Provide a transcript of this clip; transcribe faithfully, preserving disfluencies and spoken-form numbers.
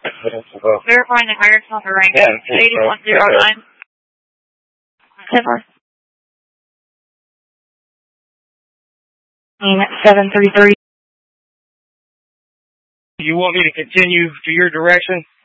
Verifying the higher top rank. Yeah. eighty-one oh nine. ten four. seven three three. You want me to continue to your direction?